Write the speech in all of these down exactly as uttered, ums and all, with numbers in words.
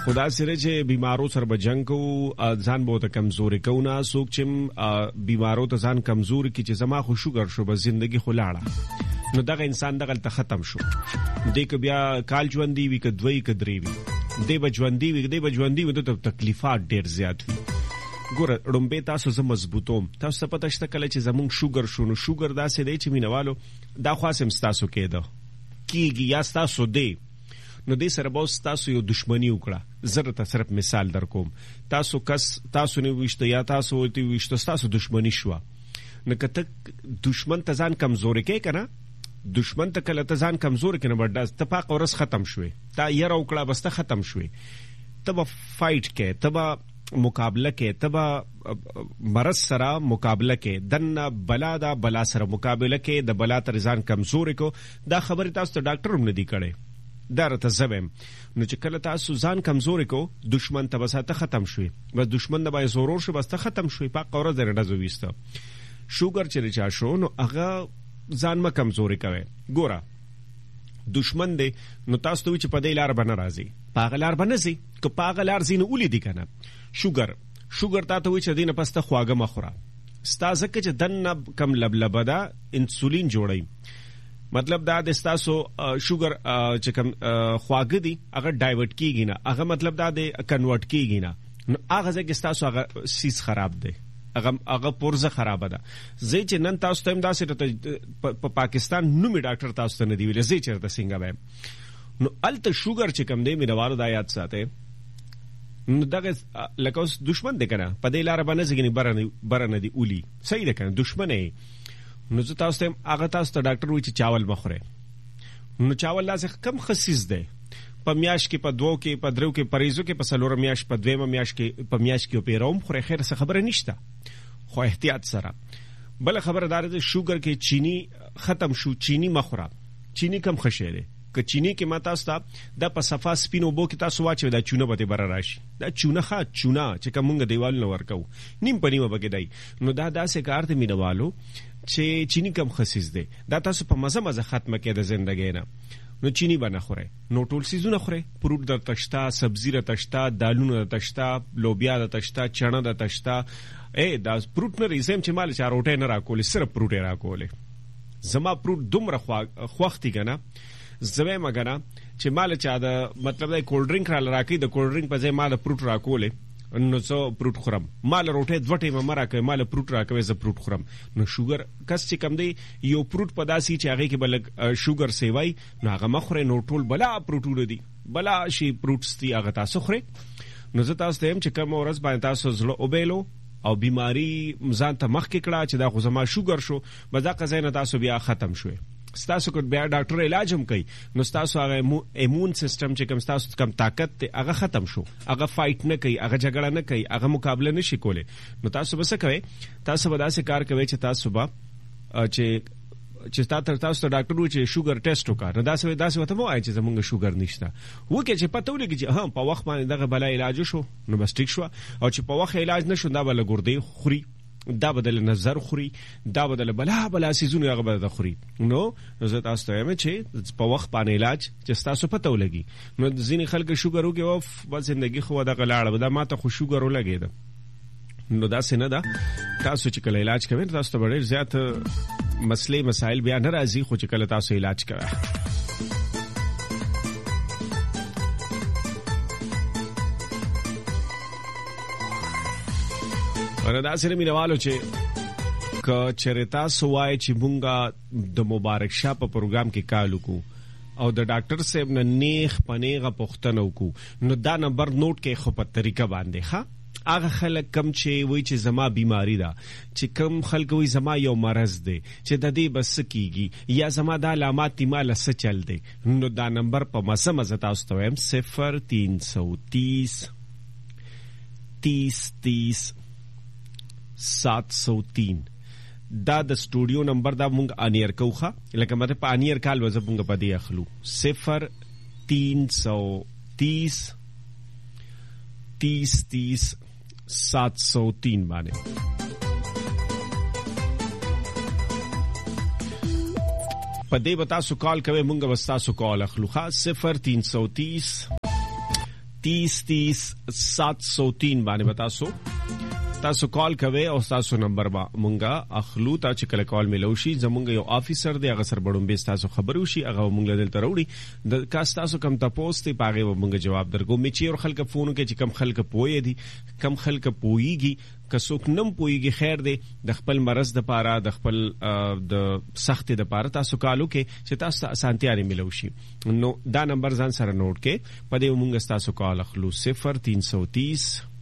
خدا سره چې بیمارو سره بجنګ کو ځان بہت کمزوري کو نه سوک چې بیمارو ته ځان کمزوري کی چې زما خو شوګر شو بس ژوندۍ خو لاړه نو دغه انسان دغه ته ختم شو دې ک بیا کال ژوندۍ وی ک دوی ک درې وی دې بجوندۍ وی دې بجوندۍ وي ته تکلیفات ډیر زیات وي ګوره رومبه تاسو زما مضبوطوم تاسو پته شته کله چې زمونږ شوګر شو نو شوګر داسې دی چې مینوالو دا خاصم تاسو کېده کیږي یا تاسو دی نو دې سره به تاسو یو دښمنی وکړه زره ته صرف مثال در کوم تاسو کس تاسو نه وښته یا تاسو ته وښته تاسو دښمنی شو نو کته دښمن ته ځان کمزوري کې کنه دښمن ته کله ته ځان کمزوري کنه برداشت ته پاک ورس ختم شوي تا یې راوکړه بس ته ختم شوي ته به فایټ کې ته به مقابله کې ته به مرض سره مقابله کې دنه بلا دا بلا سره مقابله کې د بلا تر ځان کمزوري کو دا خبره تاسو ته ډاکټر هم نه دی کړي درته زبم نو چې کله تاسو ځان کمزوري کو دشمن ته بساته ختم شوي بس دشمن نه به زورور شي بس ته ختم شوي پاک قوره زره ډزو وسته شوګر چې چا شو نو هغه ځان ما کمزوري کوي ګوره دشمن دی نو تاسو ته چې په دې لار باندې راځي پاغلار باندې سي که پاغلار زین اولی دی کنه شوګر شوګر تا ته وي چې دینه پسته خواګه مخوره ستاسو کې چې دنه کم لبلبدا انسولین جوړي مطلب دا د تاسو شوګر چې کوم خواږه دي هغه ډایورټ کیږي نه هغه مطلب دا د کنورټ کیږي نه نو هغه ځکه تاسو هغه سیس خراب دی هغه هغه پرزه خراب ده زه چې نن تاسو ته امداسه په پاکستان نو می ډاکټر تاسو ته نه دی ویل زه چیرته څنګه وایم نو الته شوګر چې کوم دی مینوالو د یاد ساته نو دغه لکه اوس دشمن دی کنه په دې لار باندې ځګنی برنه برنه دی اولی صحیح ده کنه دشمن یې نو زه تاسو ته هغه تاسو ته ډاکټر وایي چې چاول مخوره نو چاول لاسه کم خصیص دی په میاش کې په دوو کې په درو کې پریزو کې په سلور میاش په دویمه میاش کې په میاش کې پیروم خو خیر څه خبره نشته خو احتیاط سره بل خبردار ده شوګر کې چینی ختم شو چینی مخوره چینی کم خشه که چینی کې ما تاسو ته د په صفا سپینو بو کې تاسو واچو دا چونه به بر راشي دا چونه ښه چونه چې کومه دیوال نه ورکو نیم پنیمه بګی دی نو دا داسې کار ته مینوالو چې چینی کم خصیص دی دا تاسو په مزه مزه ختمه کې د ژوندۍ نه نو چینی باندې خوره نو ټول سیزونه خوره پروت د تشتا سبزی را تشتا دالونه د تشتا لوبیا د تشتا چڼه د تشتا اے دا پروت نه ریزم چې مال چا روټه نه راکولې صرف پروت راکولې زما پروت دومره خوختي کنه زوی مګنا چې مال چا د مطلب د کولډ ډرینک را لراکې د کولډ ډرینک په ځای مال پروت راکولې نو زه پروت خورم مال روټه دوټه ما راکې مال پروت راکوي زه پروت خورم نو شوګر کس چې کم دی یو پروت پداسي چې هغه کې بل شوګر سیوای نو هغه مخره نو ټول بلا پروتونه دي بلا شي پروتستي هغه تاسو خوري نو زه تاسو ته هم چې کوم ورځ باندې تاسو زړه اوبېلو او بیماری ځان ته مخ کې کړه چې دا خو زما شوګر شو بځا قزینه تاسو بیا ختم شوي ستاسو کو بیا ډاکټر علاج هم کوي نو ستاسو هغه ایمون سیستم چې کوم ستاسو کم طاقت ته هغه ختم شو هغه فایټ نه کوي هغه جګړه نه کوي هغه مقابله نشي کولی نو تاسو بس کوي تاسو به داسې کار کوي چې تاسو به چې چې تاسو تاسو ته ډاکټر و چې شوګر ټیسټ وکړه نو داسې داسې وته مو آی چې زمونږ شوګر نشته وکړي چې پته ولګي چې ها په وخت باندې دغه بلا علاج شو نو بس ټیک شو او چې په وخت علاج نشو دا بل ګردې خوري دا بدل نظر خوري دا بدل بلا بلا سيزونه هغه بدل خوري نو زه تاسو ته وایم چې په وخت باندې علاج چې تاسو پته ولګي نو ځینې خلک شوګر وکي او بس زندگی خو دا غلاړه دا ماته خو شوګر ولګي دا نو دا څنګه دا تاسو چې کله علاج کوئ تاسو ته ډېر زیات مسلې مسائل بیا نه راځي خو چې کله تاسو علاج کوئ وردا سره مینوالو چې ک چرتا سوای چې مونږه د مبارک شاه په پروګرام کې کالو کو او د ډاکټر صاحب نه نیخ پنیغه پختنه وکړو نو دا نمبر نوٹ کې خو په طریقه باندې ښه هغه خلک کم چې وای چې زما بیماری ده چې کم خلک وای زما یو مرض دی چې د دې بس کیږي یا زما د علامات مال څه چل دی نو دا نمبر په مزه مزه تاسو ته وایم صفر تین سو تیس تیس تیس سات سو تین دا د سټوډیو نمبر دا مونږ انیر کوخه لکه مته په انیر کال وځه مونږ په دې اخلو صفر تین سو تیس تیس تیس سات سو تین باندې په دې بتا سو کال کوي مونږ وستا سو کال اخلو خاص صفر تین سو تیس तीस तीस सात सौ तीन باندې بتاسو تاسو کال کوي او تاسو نمبر با مونږه اخلو تا چې کله کال ملوشي زمونږ یو افیسر دی هغه سر بډوم به تاسو خبرو شي هغه مونږ له دلته وروړي د کاس تاسو کم تاسو ته پاغه مونږ جواب درکو می چې خلک فون کوي چې کم خلک پوي دي کم خلک پويږي کڅوک نم پويږي خیر دی د خپل مرز د پاره د خپل د سخت د پاره تاسو کالو کې چې تاسو اسانتیا نه ملوشي نو دا نمبر ځان سره نوٹ کې پدې مونږ تاسو کال اخلو صفر तीन सौ तीस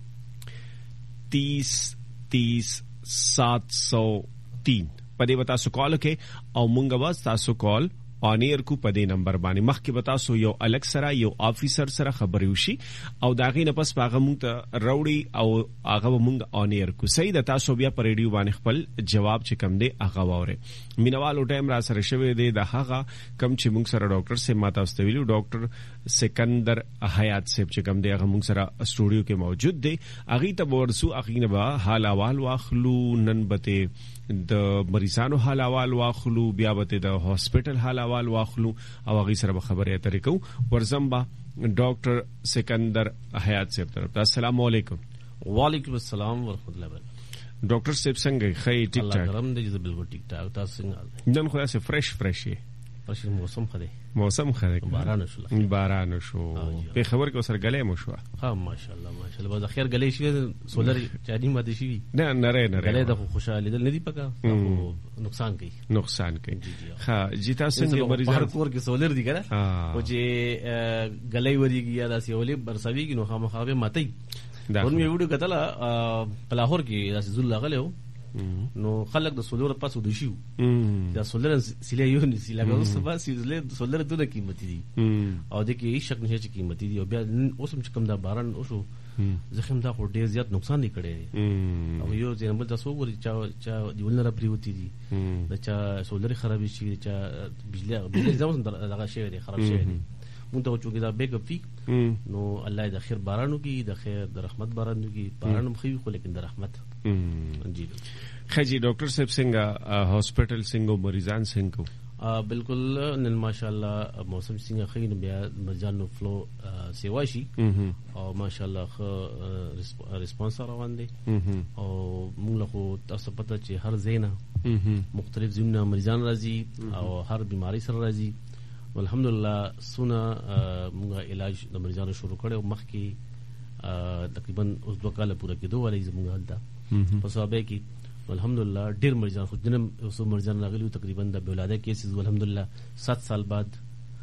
तीस तीस सात सौ तीन پدې وتا سو کال کې او مونږ واز تاسو کال آن ایر کو پدې نمبر باندې مخ کې وتا سو یو الګ سره یو افیسر سره خبرې وشي او داغې نه پس پاغه مونږ ته راوړي او هغه مونږ آن ایر کو صحیح د تاسو بیا پر ریډیو باندې خپل جواب چې کم دی هغه وره مینوالو ټایم را سره شوی دی د هغه کم چې مونږ سره ډاکټر سه ماته واستویلو ډاکټر سکندر حیات صاحب چې کم دی هغه مونږ سره سټوډیو کې موجود دی هغه ته ورسو هغه نه به حال احوال واخلو نن بته د مریضانو حال احوال واخلو بیا به د هاسپټل حال احوال واخلو او هغه سره خبرې اترې کوو ورزم با ډاکټر سکندر حیات صاحب طرف السلام علیکم وعلیکم السلام ورحمۃ اللہ وبرکاتہ ډاکټر صاحب څنګه خی ټیک ټاک الله کرم دې بالکل ټیک ټاک تاسو څنګه نن خو اسه فرش فرش پښې موسم خدای موسم خدای باران شو باران شو په خبر کې سر غلې مو شو ها ماشاءالله ماشاءالله باز خیر غلې شي سولر چاري ماده شي نه نره نره غلې د خوشاله دل نه دی پکا نقصان کوي نقصان کوي ها جیتا څنګه مریض هر کور کې سولر دی کنه او چې غلې وریږي یا داسې ولې برسوي کې نو خامخابه ماتي دا ورن یو ویډیو کتل په لاهور کې داسې زول غلې نو خلک د سولر پاسو د شیو دا سولر سیله یو نه سیله غوښ په سیله سولر دونه قیمتي دي او د کې هیڅ شک نشي چې قیمتي دي او بیا اوس هم کم دا باران او شو زخم دا خو ډیر زیات نقصان نه کړي او یو ځین بل تاسو وري چا چا دیولنه را پریوتی دي دا چا سولر خراب شي چا بجلی بجلی زموږ دغه شی دی خراب شي دي مونږ ته چې دا بیک اپ فی نو الله د خیر بارانو کې د خیر د رحمت بارانو کې باران مخوي خو لیکن د رحمت جی خجی ډاکټر صاحب څنګه هاسپټل څنګه مریضان څنګه بالکل نن ماشاءالله موسم څنګه خین بیا مریضانو فلو سیوا شي او ماشاءالله خ ریسپانس روان دي او موږ له تاسو پته چې هر زینا مختلف زمونه مریضان راځي او هر بیماری سره راځي الحمدلله سونه موږ علاج د مریضانو شروع کړو مخکې تقریبا اوس دوه کال پوره کېدو ولې زموږ حالت په صحابه کې الحمدلله ډیر مریضان خو جنم اوسو مریضان راغلي تقریبا د ولاده کیسز الحمدلله سات سال بعد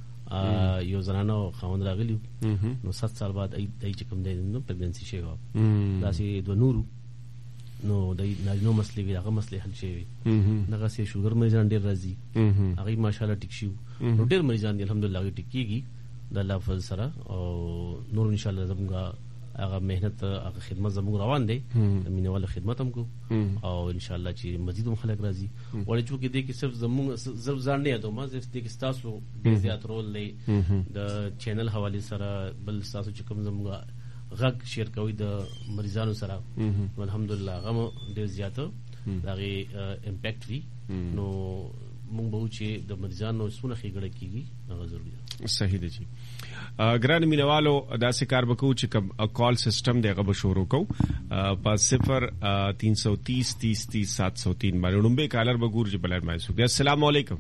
یو زنانه خاوند راغلی نو سات سال بعد ای دای چې کوم دی نو پریګننسي شوی و داسې د نورو نو دای نو مسلې وی هغه مسلې حل شوی دغه سي شوګر مریضان ډیر راځي هغه ماشاءالله ټیک شو نو ډیر مریضان دي الحمدلله هغه ټیکيږي د الله فضل سره او نور ان شاء الله زموږ هغه مهنت هغه خدمت زموږ روان دی مینوال خدمت هم کو او ان شاء الله چې مزید هم خلک راځي ولې چې کې دې کې صرف زموږ صرف ځان نه یادو ما صرف دې کې تاسو ډیر زیات رول لري د چینل حواله سره بل تاسو چې کوم زموږ غږ شیر کوي د مریضانو سره الحمدلله هغه ډیر زیات دغه امپیکټ وی نو مونږ به چې د مریضانو سونه خېګړه کیږي هغه ضروري ده صحیح دی جی ګران مینوالو داسې کار وکړو چې کوم کال سیستم دی هغه به شروع کوو په صفر तीन सौ तीस तीस तीस सात सौ तीन باندې لومبه کالر به ګور چې بلای مایسو السلام علیکم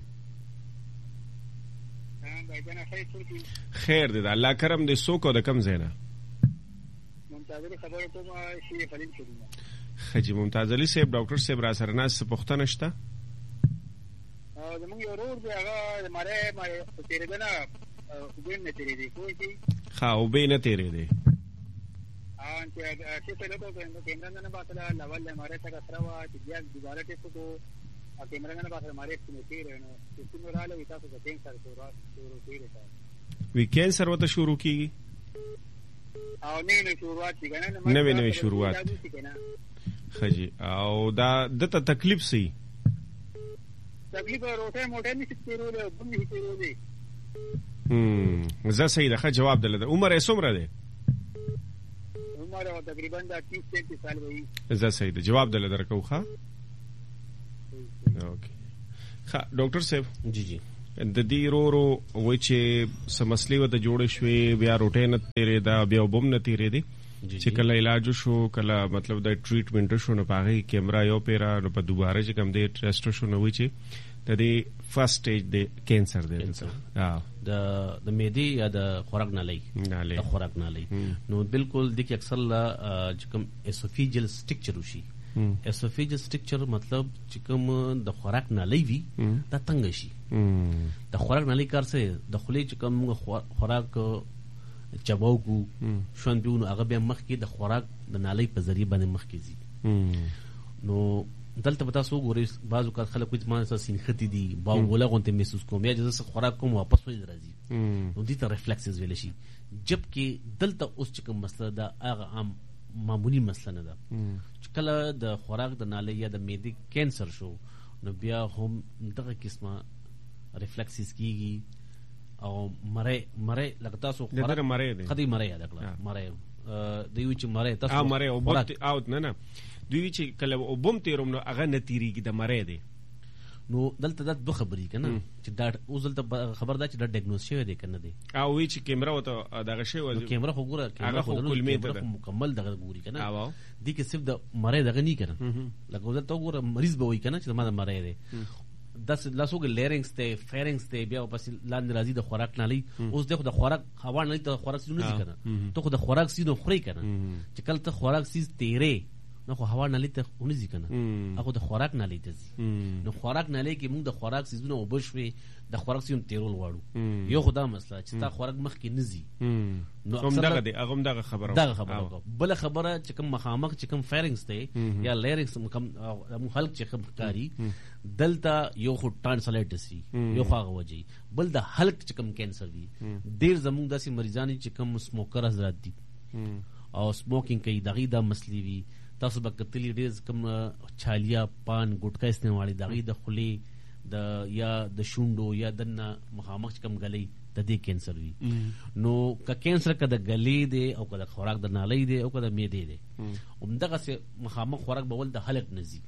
خیر دی الله کرم دې سو کو د کم زینا ممتاز خبر کوم شي فلین شروع خجی ممتاز علی صاحب ډاکټر صاحب را سره ناس پښتنه شته زموږ یو ورور دی هغه ماره ماره تیرې ده نه وبین نه تیرې دی کوی شي ها وبین نه تیرې دی ان چې چې په لګو کې کیمرا نه باسه لول ماره څنګه سره وا چې بیا دوباره ټیپ کو کیمرا نه باسه ماره کې تیرې نو چې څنګه رااله وي تاسو د کینسر شروع تیرې وی کینسر وته شروع کیږي او نه نه شروعات کیږي نه نه نه شروعات خجی او دا دته تکلیف سي تکلیف روټه موټه نشي تیرولې او بم نشي تیرولې هم زه صحیح ده جواب دلته عمر یې څومره ده عمر تقریبا د तीस पैंतीस سال وي زه صحیح ده جواب دلته درکو ښه اوکې ښه ډاکټر صاحب جی جی د دې رورو و چې سمسلې و د جوړ شوې بیا روټین تیرې دا بیا وبم نه تیرې دي چې کله علاج شو کله مطلب د ټریټمنټ شو نو پاغي کیمرا یو پیرا نو په دوباره چې کوم دی ټیسټ شو نو وی چې د دې فرست سټیج د کینسر دی ها د د میدی یا د خوراک نالۍ د خوراک نالۍ نو بالکل د کې اکثر لا چې کوم اسوفیجل سټرکچر وشي اسوفیجل سټرکچر مطلب چې کوم د خوراک نالۍ وي دا تنګ شي د خوراک نالۍ کار څه د خولې چې کوم خوراک چباو کو شون بیونو هغه بیا مخ کې د خوراک د نالۍ په ذریعہ باندې مخ کې زی نو دلته به تاسو ګورئ بعض اوقات خلک کوم ځمان سره سینختی دي باو ولا غونته محسوس کوم یا چې خوراک کوم واپس وځي راځي نو دې ته ریفلیکسز ویل شي جبکې دلته اوس چې کوم مسله ده هغه عام معمولی مسله نه ده چې کله د خوراک د نالۍ یا د معدې کینسر شو نو بیا هم دغه قسمه ریفلیکسز کیږي او مړې مړې لکه تاسو خوراک مړې خدي مړې یاد کړه مړې دوی چې مړې تاسو مړې او بوت اوت نه نه دوی چې کله وبم تیروم نو هغه نتیریږي د مړې دی نو دلته د دوه خبرې کنه چې دا اوس دلته خبر دا چې دا ډایګنوز شوی دی کنه دی او وی چې کیمرا وته دغه شی و کیمرا خو ګوره کیمرا خو کلمه مکمل دغه ګوري کنه دي کې صرف د مړې دغه نه کنه لکه دلته ګوره مریض به وای کنه چې ما د مړې دی داس لاسوګ لیرنګز ته فیرنګز ته بیا پس لاندې راځي د خوراک نالۍ اوس دغه د خوراک هوا نالۍ ته خوراک سینو نه کنه ته خو د خوراک سینو خوري کنه چې کله ته خوراک سیز تیرې نو خو هوا نالۍ ته ونځي کنه هغه د خوراک نالۍ ته ځي نو خوراک نالۍ کې موږ د خوراک سیزونه وبښوي د خوراک سیزونه تیرول واړو یو خدا مسله چې تا خوراک مخ کې نځي نو هم دغه دی هغه هم دغه خبره دغه خبره بل خبره چې کوم مخامخ چې کوم فیرنګز ته یا لیرنګز کوم خلک چې کوم کاری دلته یو خو ټانسلایټس وي یو خو هغه وجي بل د حلق چې کوم کینسر وي ډیر زموږ داسې مریضان چې کوم سموکر حضرات دي او سموکینګ کوي دغه د مسلې وي تاسو به کتلی ډیر کوم چالیا پان ګټکا استعمالي دغه د خولې د یا د شونډو یا د مخامخ کم غلې د دې کینسر وي نو که کینسر کده غلې دی او کده خوراک د نالۍ دی او کده معدې دی همدغه سه مخامخ خوراک بول د حلق نزي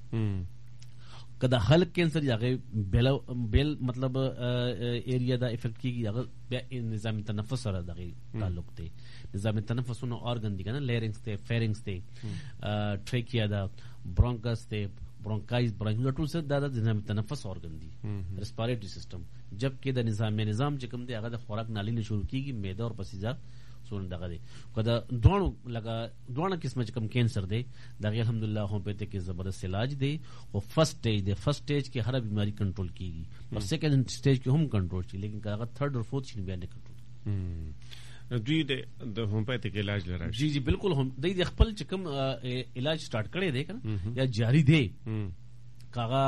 کده حلق کینسر هغه بیل بیل مطلب ایریا دا افیکٹ کیږي هغه بیا نظام تنفس سره دغه تعلق دی نظام تنفس نو ارګن دي کنه لیرنګز ته فیرنګز ته ټریکیا دا برونکس ته برونکایز برونکایز ټول څه دا د نظام تنفس ارګن دي ریسپیریټری سیستم جبکې د نظام نظام چې کوم دی هغه د خوراک نالۍ نه شروع کیږي معده او پسیزا سون دغه دی کدا دوه لگا دوه قسمه چې کوم کینسر دی دغه الحمدلله هم پته کې زبردست علاج دی او فرست سټیج دی فرست سټیج کې هر بیماری کنټرول کیږي پر سیکنډ سټیج کې هم کنټرول شي لیکن هغه تھرد اور فورتھ شي بیا نه کنټرول دوی د هومپاتیک علاج لري جی جی بالکل هم د خپل چې کوم علاج سٹارټ کړی دی کنه یا جاری دی کاغه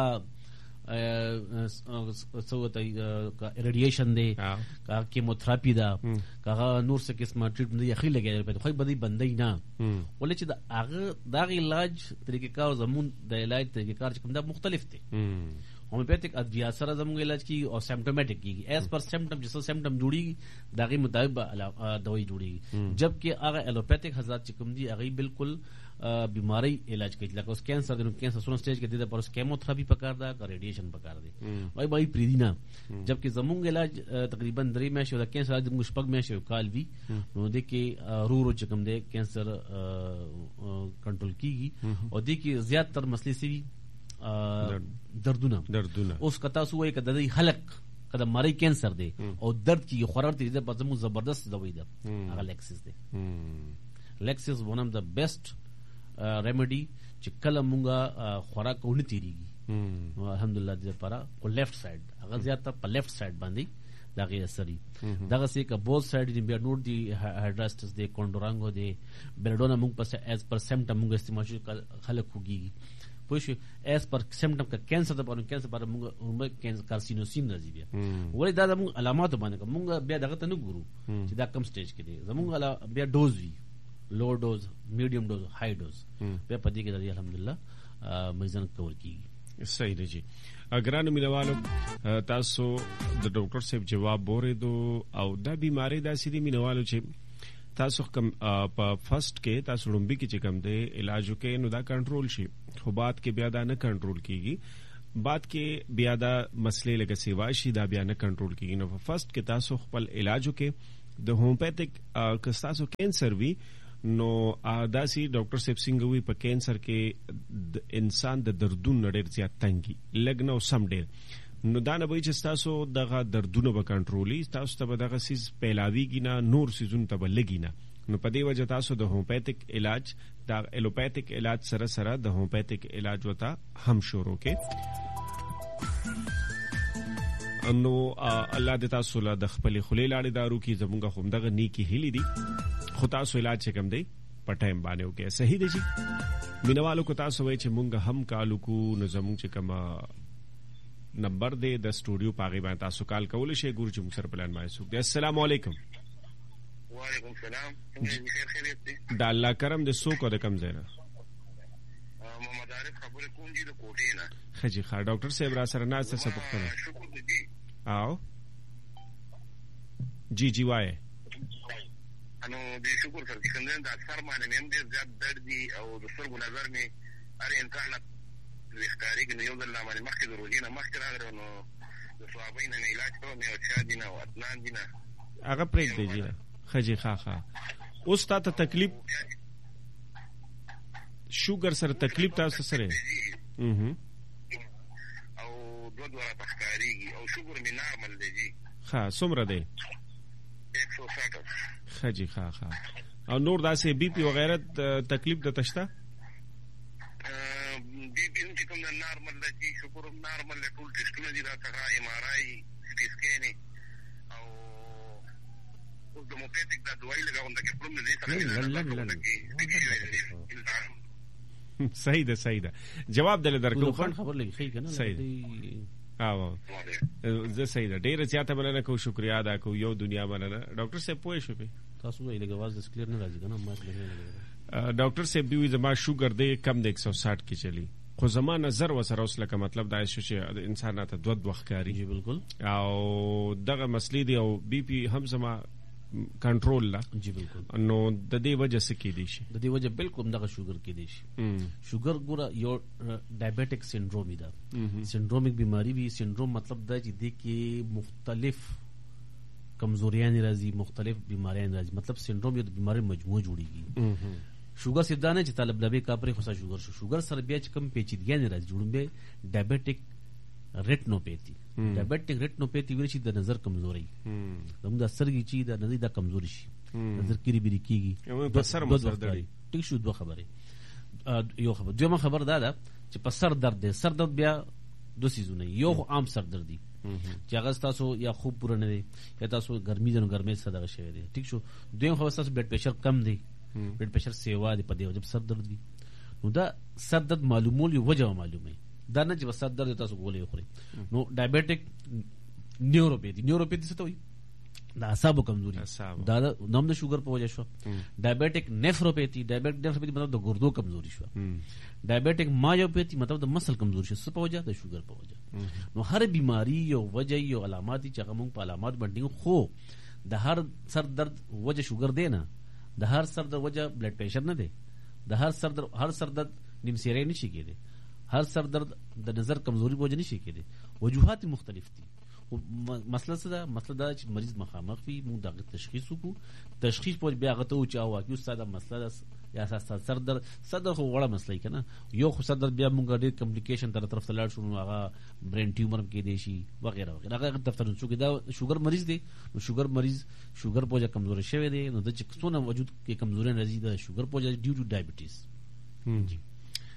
څه ریډیشن دی کا کیموتراپی دا کا نور څه قسمه ټریټمنټ دی خې لګیدل په خو بدی بندي نه ولې چې دا هغه دا علاج طریقې کار زمون د علاج طریقې کار چې کوم دا مختلف دي ہومیوپیتھک ادویات سره زموږ علاج کی او سیمپټومیټک کی ایز پر سیمپټم جسو سیمپټم جوړي داغه مطابق دوائی جوړي جبکې هغه الوپیتھک حضرات چې کوم دي هغه بالکل بیماری علاج کوي لکه اوس کینسر د کینسر سونه سټیج کې د پر اوس کیموتراپی پکار دا کا ریډیشن پکار دی وای بای پریدینا جبکې زموږ علاج تقریبا درې میاشتې د کینسر د موږ شپږ میاشتې کال وی نو د کې رو رو چې کوم دی کینسر کنټرول کیږي او د کې زیات تر مسلې سي دردونه دردونه اوس کتا سو وای کده د حلق کده مری کینسر دی او درد کی خوراک دی د پزمو زبردست دوائی ده هغه لیکسس دی لیکسس ون اف د بیسٹ ریمیډي چې کله مونږه خوراک ونه تیریږي الحمدلله دې لپاره په لیفت سایډ هغه زیات په لیفت سایډ باندې دا غي اثري دغه سي که بوث سایډ دی بیا نور دی هایډراستس دی کونډورانګو دی بلډونا مونږ په ایز پر سیمپټم مونږ استعمال شو خلک خوږي پوه ایز پر سیمپټم کا کینسر د پاره کینسر پر مونږ کینسر کارسینوسین راځي بیا ولې دا مونږ علامات باندې مونږ بیا دغه ته نه ګورو چې دا کم سټیج کې دی زمونږ بیا ډوز وی لو ډوز میډیم ډوز های ډوز بیا پدې کې د الحمدلله مریضان کور کیږي صحیح دی جی اگرانو مینوالو تاسو د ډاکټر صاحب جواب اوریدو او دا بیماری داسې دي مینوالو چې تاسو کوم په فرست کې تاسو لومبي کې چې کوم دی علاج وکړي نو دا کنټرول شي خو بعد کې بیا دا نه کنټرول کیږي بعد کې بیا دا مسلې لکه سیوا شي دا بیا نه کنټرول کیږي. نو فرست کې تاسو خپل علاج وکړئ. د هومیوپیتھک که تاسو کینسر وي نو داسي ډاکټر صاحب څنګه وی په کینسر کې د انسان د دردونو ډېر زیات تنګي لګ نو سم ډېر نو دا نه وایي چې تاسو دغه دردونه به کنټرولي تاسو ته به دغه سیز پیلاویږي نه نور سیزونه ته به لګي نه. نو په دې وجه تاسو د هومیوپیتھک علاج دا الوپیتھک علاج سره سره د هومیوپیتھک علاج وتا هم شروع کې. نو الله دې تاسو له د خپل خلې لاړې دارو کې زمونږه هم دغه نیکی هلي دي خو تاسو علاج کم دی په ټایم باندې وکړئ. صحیح دی جی مینوالو کو تاسو وایي چې مونږ هم کالو کو نو زمونږ چې کوم نمبر دی د سټوډیو پاغي باندې تاسو کال کول شي ګور چې موږ سره پلان ما سوک دی. السلام علیکم. وعلیکم السلام. څنګه خیریت دی؟ دا الله کرم د سوک او د کم زیره محمد عارف خبره کوم دي د کوټې نه. خجی خا ډاکټر صاحب را سره نه څه پوښتنه. شکر دې. او جی جی وای انو دې شکر سره چې څنګه د اکثر باندې مې هم ډېر زیات درد دي او د سترګو نظر مې هر امکان وختاري کې یو ځل باندې مخکې د روزي نه مخکې راغلی نو د صحابین نه علاج کوم او چا دي نه او اتنان دي نه هغه پرېږ دی جی خجی خا خا اوس تا ته تکلیف شوګر سره تکلیف تاسو سره او دو دوه تخکاریږي او شوګر مې نارمل دی جی. ها څومره دی؟ ایک سو ساٹھ. خجی خا خا او نور داسې بی پی وغیرہ تکلیف د تشتا بی پی هم چې کوم نارمل دی شکر نارمل دی ټول ټیسټونه دي دا څنګه ایم آر آی سټي سکین او اوس د موپیټک دا دوايي لګاوم دا کې پرم نه دی. صحیح ده صحیح ده جواب دل درکو خبر لګي خی کنه صحیح او زه صحیح ده ډیره زیاته بلنه کو شکریا ادا کو یو دنیا بلنه ډاکټر صاحب پوه شو په تاسو یې لګي आवाज د کلیر نه راځي کنه ما لګي ډاکټر صاحب دی زما شوګر دی کم د ایک سو ساٹھ کې چلی خو زما نظر وسره اوس لکه مطلب دا شو چې انسان ته دوه دوه ښکاری جی بالکل او دغه مسلې دی او بی پی هم زما کنټرول لا جی بالکل نو د دې وجه څه کې دي شي د دې وجه بالکل دغه شوګر کې دي شي. شوګر ګوره یو ډایابټیک سنډروم دی سنډرومیک بیماری وی سنډروم مطلب دا چې د کې مختلف کمزوریاں راځي مختلف بیماریاں راځي مطلب سنډروم یو د بیماری مجموعه جوړیږي. شوګر سیدانه چې طالب لبه کاپره خو شوګر شو شوګر سره بیا چې کم پیچیدګي راځي جوړم به ډایابټیک ریټنوپیتي ډایابټیک ریټنوپیتي ویل شي د نظر کمزوري زموږ د سترګې چې د نظر د کمزوري شي نظر کری بری کیږي په سر مزر دی ټیک شو دوه خبره یو خبر دوه خبر دا ده چې په سر درد دی سر درد بیا دو سيزونه یو عام سر درد دی چې هغه تاسو یا خوب پوره نه دی یا تاسو ګرمي جن ګرمي صدقه شوی دی ټیک شو دویم خو تاسو بلډ پریشر کم دی بلډ پریشر سیوا دی په دې وجه سر درد دی نو دا سر درد معلومول یو وجه معلومه دا نه چې سر درد تاسو ګولې خوري نو ډایابټیک نیوروپیتي نیوروپیتي څه ته وایي د اعصابو کمزوري دا نوم د شوګر په وجه شو. ډایابټیک نیفروپیتي ډایابټیک نیفروپیتي مطلب د ګردو کمزوري شو. ډایابټیک مایوپیتي مطلب د مسل کمزوري شو څه په وجه د شوګر په وجه. نو هر بیماری یو وجه یو علامات چې هغه موږ په علامات باندې خو د هر سر درد وجه شوګر دی نه د هر سر درد وجه بلډ پریشر نه دی د هر سر درد هر سر درد نیم سیری نشي کېدی هر سر درد د نظر کمزوري وجه نشي کېدی وجوهات مختلف دي. مسله څه ده مسله دا چې مریض مخامخ وي موږ دغه تشخیص وکړو تشخیص په بیا غته او چې واقعي ستاسو مسله یا اساس سر درد صدر خو وړه مسله کنه یو خو صدر بیا موږ ډېر کمپلیکیشن تر طرف ته لاړ شو نو هغه برین ټیومر کې دی شي وغیرہ وغیرہ هغه دفتر نو چې دا شوګر مریض دی نو شوګر مریض شوګر په وجه کمزوري شوی دی نو د چې څونه وجود کې کمزوري راځي د شوګر په وجه ډیو ټو ډایابټیز جی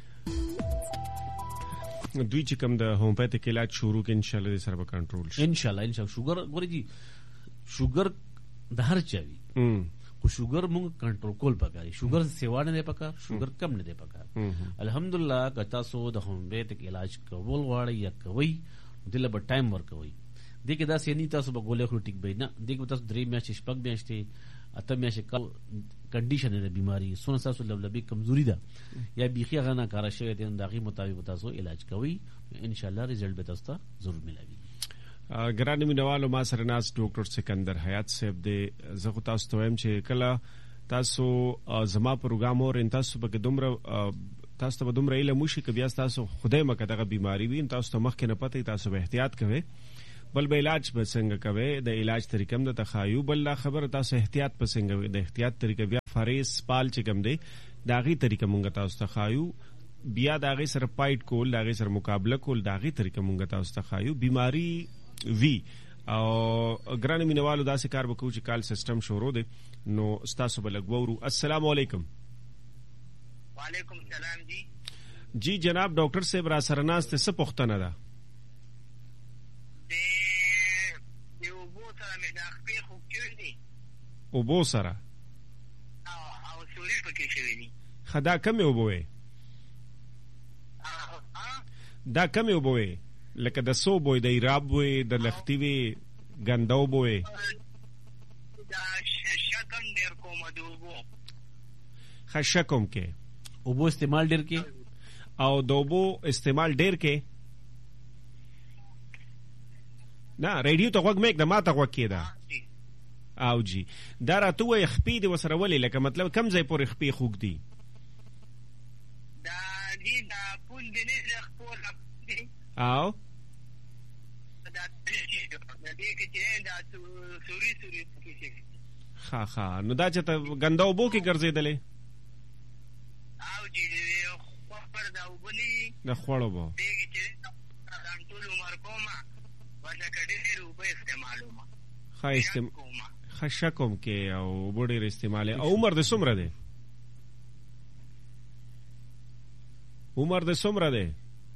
دوی چې کوم د هومیوپیتھک علاج شروع کې ان شاء الله سره به کنټرول شي ان شاء الله ان شاء الله شوګر ګوري جی شوګر د هر چا وي خو شوګر موږ کنټرول کول پکاري شوګر سیوا نه دی پکار شوګر کم نه دی پکار الحمدلله که تاسو د هومیوپیتھک علاج کول غواړئ یا کوي دله به ټایم ورکوي دغه دا سې نه تاسو به ګولې خو ټیک به نه دغه تاسو درې میاشتې شپږ میاشتې اته میاشتې کنډیشن د بیماری سونه تاسو لبلبي کمزوري ده یا بیخي غنا کار شوی دی دغه مطابق تاسو علاج کوي ان شاء الله رزلټ به تاسو ته ضرور ملوي. ګرانه مینوالو ما سره ناس ډاکټر سکندر حیات صاحب دی زه خو تاسو ته وایم چې کله تاسو زما پروګرام اور تاسو به دومره تاسو ته دومره علم وشي که بیا تاسو خدای مکه دغه بیماری وي تاسو ته مخکې نه پته تاسو به احتیاط کوئ بل به علاج به څنګه کوي د علاج طریقه هم د تخایو بل لا خبر تاسو احتیاط په څنګه د احتیاط طریقه بیا فریس پال چې کوم دی داغي طریقه مونږ تاسو تخایو بیا داغي سره پایټ کول داغي سره مقابله کول داغي طریقه مونږ تاسو تخایو بیماری وی او ګران مینوالو داسې کار وکړو چې کال سیستم شروع دی نو تاسو بلګورو السلام علیکم وعلیکم السلام جی جی جناب ډاکټر صاحب را سره ناست څه پوښتنه ده یو بو سره مې د خپې خوب کړی دی او بو سره او سوري پکې شوی دی خدا کم یو بوې دا کم یو بوې لکه د سو بوې د ایراب بوې د لختی وی ګنداو بوې دا شکم ډیر کوم دوبو خشکم کې او بو استعمال ډیر کې او دوبو استعمال ډیر کې نه ریډیو ته غوږ مېک د ما ته غوږ کېده او جی دا راته وایي خپې دې ورسره ولې لکه مطلب کم ځای پورې خپې خوږ دي دا دي دا پول دې نه خپل او دا دې کې چې دا سوري سوري کې ها ها نو دا چې ته ګنداو بو کې ګرځېدلې او جی خپل دا وبلی د خوړو بو دې چې دا ټول عمر کومه وجه کډې روپے استعمالوما ښه استعمال ښه شکم کې او بډې استعمال او عمر د څومره دی عمر د څومره دی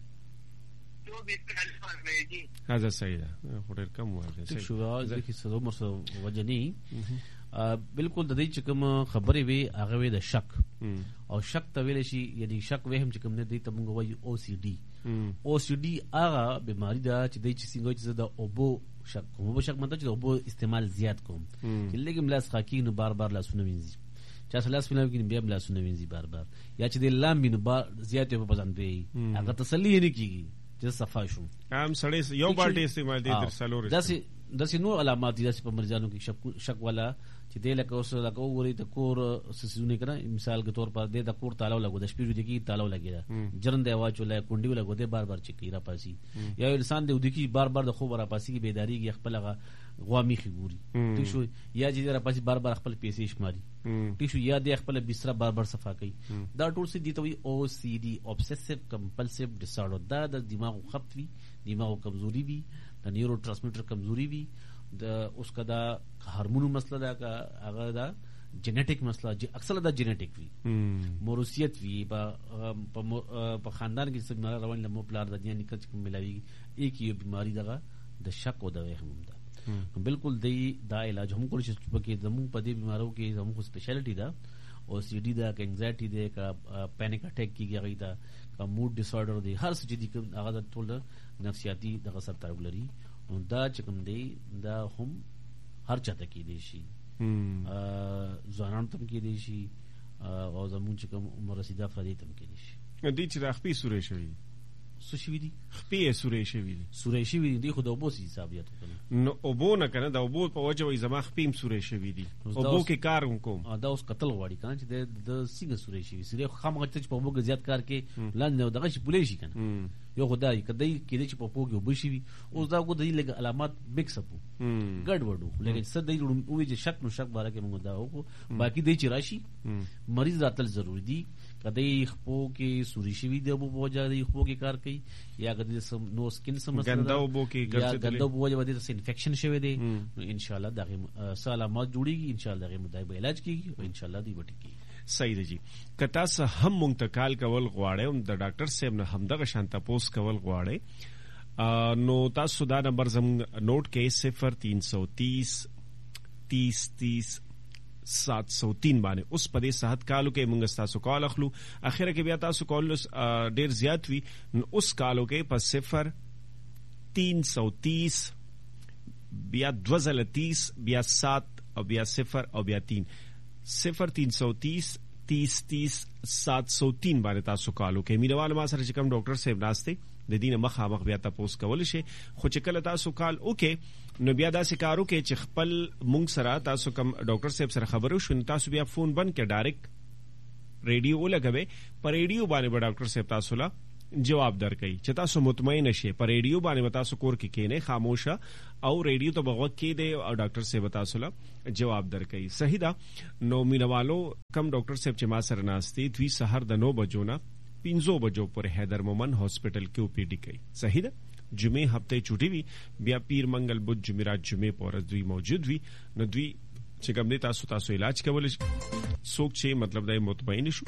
هذا صحیح ده خو ډېر کم وایي ټیک شو ځکه چې عمر سره وجه نه بالکل د دې چې کوم خبرې وي هغه وي د شک او شک ته ویل شي یعنی شک وهم چې کوم نه دی ته موږ وایو او سی ډي او سی ډي هغه بیماری ده چې د چې څنګه چې د اوبو شک کوم اوبو شک مطلب چې اوبو استعمال زیات کوم چې لګم لاس خاکی نو بار بار لاسونه وینځي چا سلاس فلم کې بیا لاسونه وینځي بار بار یا چې د لامبي نو بار زیات په پسند وي هغه تسلی نه کیږي چې صفا شو هم سړی یو بالټي استعمال دي تر سلور داسې داسې نو علامات دي داسې په مریضانو کې شک شک والا چې دې لکه اوس لکه وګورئ د کور سسونه کړه مثال کے طور پر دې د کور تالاو لګو د شپې ودی کې تالاو لګیدا جرن دی आवाज ولای کونډي لګو دې بار بار چکی را پاسي یا انسان دې ودی کې بار بار د خوب را پاسي کې بیداری کې خپل غوامی خګوري ٹھیک شو یا چې را پاسي بار بار خپل پیسې شماري ٹھیک شو یا دې خپل بستر بار بار صفا کوي دا ټول څه دي ته وي او سی ډي اوبسیسیو کمپلسیو ډیسارډر دا د دماغ خفت وي دماغ کمزوري وي د نیورو ټرانسمیټر کمزوري وي د اوس کا دا هارمونو مسله دا کا هغه دا جینیټک مسله اکثر دا جینیټک وي موروثیت وي په خاندان کې څه بیماری روان لمو پلار د دنیا نکچ کوم ملاوي ایک یو بیماری دا د شک او د وهم دا بالکل دی دا علاج هم کول شي چې زموږ په دې بیمارو کې زموږ سپیشلیټی دا او سی ډي دا کا انزایټي دا کا پینیک اٹیک کیږي دا کا موډ ډیسارډر دی هر څه دي هغه د ټول نفسیاتي دغه سره تعلق لري دا چې کوم دی دا هم هر چاته کېدی شي ځوانانو ته هم کېدی شي او زموږ چې کوم عمر رسیده افرادی ته هم کېدی شي دې چې د خپې سورې شوي څه شوي دي خپې سورې شوي دي سورې شوي دي خو د اوبو سي حساب یاد وکړه نو اوبو نه کنه د اوبو په وجه وي زما خپې هم سورې شوي دي اوبو کې کار کوم دا اوس قتل غواړي کنه چې د څنګه سورې شوي سورې خامخا چې په اوبو کې زیات کار کې لاندې دغه شي پولې شي کنه یو خدای کدی کېدې چې په پوګ یو بشي وي اوس دا کو د لګ علامات مکس اپ ګډ وډو لکه څه دی وې چې شک نو شک باره کې موږ دا وکړو باقي دی چې راشي مریض راتل ضروری دي کدی خپو کې سوري شي وي د ابو بوجا دی خپو کې کار کوي یا کدی سم نو سکین سمسله ګنداو بو کې ګرځي ګنداو بوجا باندې انفیکشن شوی دی نو ان شاء الله دا علامات جوړيږي ان شاء الله دغه مطابق علاج کیږي او ان شاء الله دی وټی کیږي صحیح دی جی کتا سه هم منتقال کول غواړي او د ډاکټر صاحب نه همدغه شانته پوس کول غواړي نو تاسو دا نمبر زم نوٹ کې صفر تین سو تیس تیس تیس سات سو تین باندې اوس په دې صحت کالو کې موږ تاسو کال اخلو اخره کې بیا تاسو کال ډیر زیات وي نو اوس کالو کې په صفر تین سو تیس بیا دوزل تیس بیا سات او بیا صفر او بیا تین صفر تین سو تیس تیس تیس سات سو تین باندې تاسو کالو کې مینوال ما سره چې کوم ډاکټر صاحب ناشته د دینه مخامخ بیا تاسو کول شي خو چې کله تاسو کال اوکې نو بیا داسې کارو کې چې خپل مونږ سره تاسو کوم ډاکټر صاحب سره خبرو شو تاسو بیا فون بند کې ډایرکټ ریډیو ولګوي په ریډیو باندې به ډاکټر صاحب تاسو لا جواب درکړي چې تاسو مطمئن شئ په ریډیو باندې تاسو کور کې کینې خاموشه او ریډیو ته بغوږ کې دی او ډاکټر صاحب تاسو لا جواب درکړي. صحیح ده. نو مینوالو کم ډاکټر صاحب چې ما سره ناشتي دوی سحر د نو بجو نه پنځو بجو پورې حیدر مومن هاسپټل کې او پی ډي کوي. صحیح ده. جمعه هفته چټي وي بیا پیر منګل بدھ جمعرات جمعه پورې دوی موجود وي. نو دوی چې کوم دي تاسو تاسو علاج کول سوک چې مطلب دا مطمئن شو